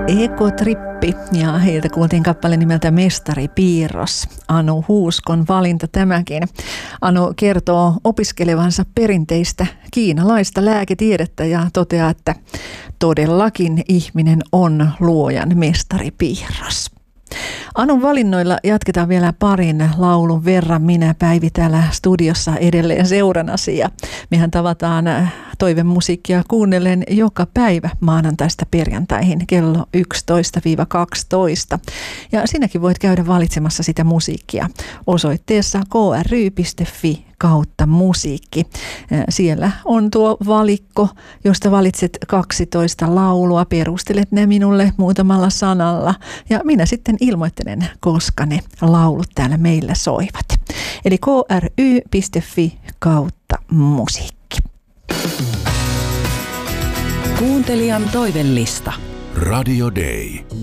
Ekotrippi ja heiltä kuultiin kappale nimeltä Mestari Piirros. Anu Huuskon valinta tämäkin. Anu kertoo opiskelevansa perinteistä kiinalaista lääketiedettä ja toteaa, että todellakin ihminen on luojan mestaripiirros. Anun valinnoilla jatketaan vielä parin laulun verran. Minä, Päivi, täällä studiossa edelleen seuranasi. Ja mehän tavataan toivemusiikkia kuunnellen joka päivä maanantaista perjantaihin kello 11-12. Ja sinäkin voit käydä valitsemassa sitä musiikkia osoitteessa kry.fi/musiikki. Siellä on tuo valikko, josta valitset 12 laulua, perustelet ne minulle muutamalla sanalla ja minä sitten ilmoittelen, koska ne laulut täällä meillä soivat. Eli kry.fi/musiikki. Kuuntelijan toivellista. Radio Day.